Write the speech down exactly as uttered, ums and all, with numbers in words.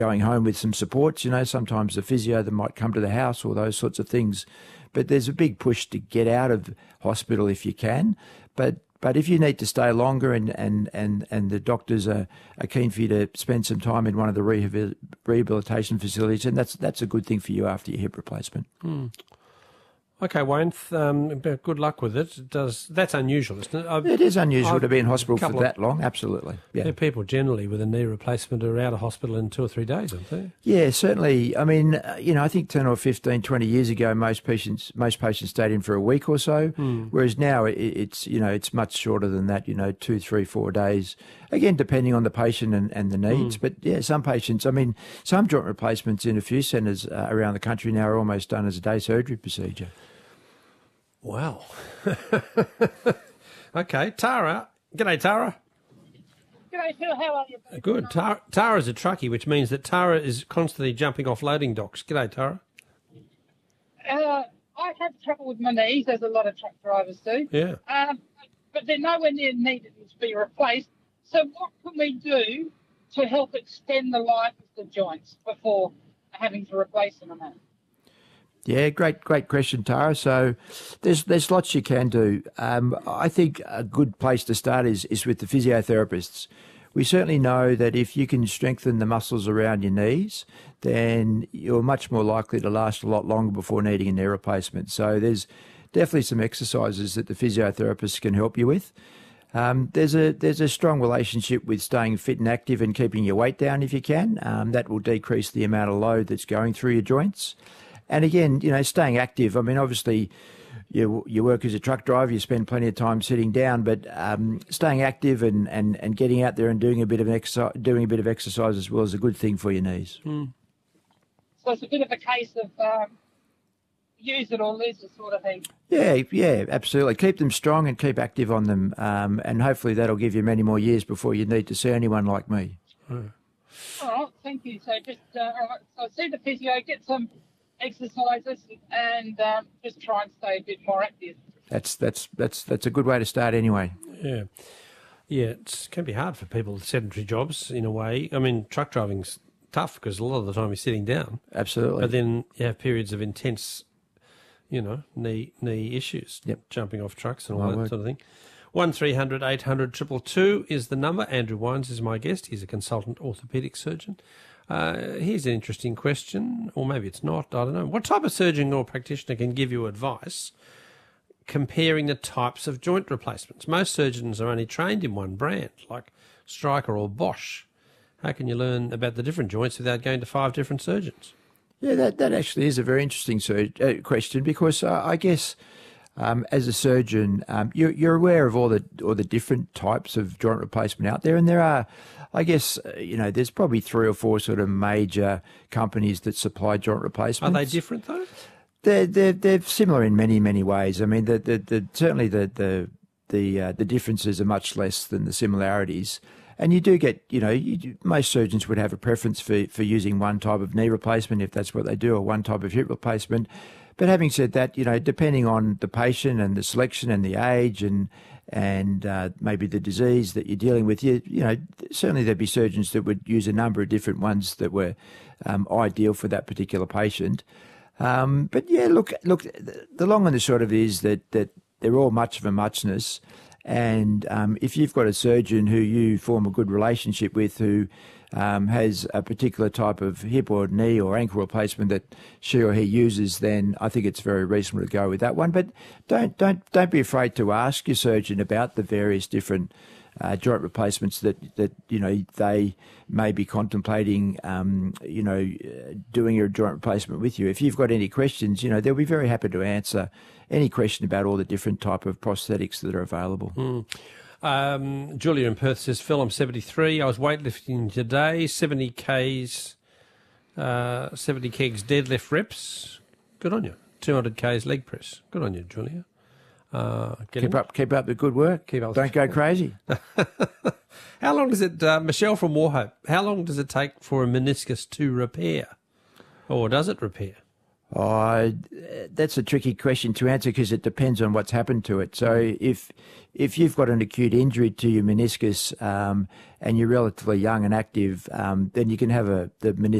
going home with some supports. You know, sometimes the physio that might come to the house or those sorts of things. But there's a big push to get out of hospital if you can. But but if you need to stay longer and, and, and, and the doctors are, are keen for you to spend some time in one of the rehabil- rehabilitation facilities, and that's that's a good thing for you after your hip replacement. Mm. Okay, Wayne, um, good luck with it. it does That's unusual, isn't it? I've, it is unusual I've, to be in hospital for that long, absolutely. Yeah. yeah, people generally with a knee replacement are out of hospital in two or three days, aren't they? Yeah, certainly. I mean, uh, you know, I think ten or fifteen, twenty years ago, most patients most patients stayed in for a week or so, mm. whereas now it, it's, you know, it's much shorter than that, you know, two, three, four days. Again, depending on the patient and, and the needs. Mm. But, yeah, some patients, I mean, some joint replacements in a few centres uh, around the country now are almost done as a day surgery procedure. Wow. Okay, Tara. G'day, Tara. G'day, Phil. How are you? Good. Tara, Tara's a truckie, which means that Tara is constantly jumping off loading docks. G'day, Tara. Uh, I've had trouble with my knees, as a lot of truck drivers do. Yeah. Um, but they're nowhere near needed to be replaced. So what can we do to help extend the life of the joints before having to replace them? And that? Yeah, great, great question, Tara. So there's there's lots you can do. Um, I think a good place to start is, is with the physiotherapists. We certainly know that if you can strengthen the muscles around your knees, then you're much more likely to last a lot longer before needing a knee replacement. So there's definitely some exercises that the physiotherapists can help you with. Um, there's a there's a strong relationship with staying fit and active and keeping your weight down if you can. Um, that will decrease the amount of load that's going through your joints. And again, you know, staying active. I mean, obviously, you you work as a truck driver, you spend plenty of time sitting down, but um, staying active and, and, and getting out there and doing a bit of an exercise, doing a bit of exercise as well is a good thing for your knees. Mm. So it's a bit of a case of um, use it or lose it sort of thing. Yeah, yeah, absolutely. Keep them strong and keep active on them, um, and hopefully that'll give you many more years before you need to see anyone like me. Mm. All right, thank you. So just uh, all right, so see the physio, get some exercises, and um, just try and stay a bit more active. That's that's that's that's a good way to start anyway. Yeah, yeah. It can be hard for people with sedentary jobs in a way. I mean, truck driving's tough because a lot of the time you're sitting down. Absolutely. But then you have periods of intense, you know, knee knee issues. Yep. Jumping off trucks and all My that word. sort of thing. One three hundred eight hundred two two two is the number. Andrew Wines is my guest. He's a consultant orthopaedic surgeon. Uh, here's an interesting question, or maybe it's not, I don't know. What type of surgeon or practitioner can give you advice comparing the types of joint replacements? Most surgeons are only trained in one brand, like Stryker or Bosch. How can you learn about the different joints without going to five different surgeons? Yeah, that, that actually is a very interesting sur- uh, question because uh, I guess um, as a surgeon, um, you're, you're aware of all the all the different types of joint replacement out there, and there are, I guess, uh, you know, there's probably three or four sort of major companies that supply joint replacements. Are they different though? They're they're, they're similar in many many ways. I mean, the the, the certainly the the the uh, the differences are much less than the similarities. And you do get, you know, you do, most surgeons would have a preference for, for using one type of knee replacement if that's what they do, or one type of hip replacement. But having said that, you know, depending on the patient and the selection and the age and and uh, maybe the disease that you're dealing with, you, you know, certainly there'd be surgeons that would use a number of different ones that were um, ideal for that particular patient. Um, but yeah, look, look, the long and the short of it is that that they're all much of a muchness. And um, if you've got a surgeon who you form a good relationship with, who um, has a particular type of hip or knee or ankle replacement that she or he uses, then I think it's very reasonable to go with that one. But don't don't don't be afraid to ask your surgeon about the various different uh, joint replacements that that you know they may be contemplating, um, you know, doing a joint replacement with you. If you've got any questions, you know, they'll be very happy to answer any question about all the different type of prosthetics that are available. Mm. Um, Julia in Perth says, Phil, I'm seventy-three. I was weightlifting today, seventy Ks, uh, seventy kegs deadlift reps. Good on you. two hundred Ks leg press. Good on you, Julia. Uh, keep up, keep up the good work. Keep up. Don't go crazy. How long does it, uh, Michelle from Warhope, how long does it take for a meniscus to repair? Or does it repair? Oh, that's a tricky question to answer because it depends on what's happened to it. So if if you've got an acute injury to your meniscus um, and you're relatively young and active, um, then you can have a the meniscus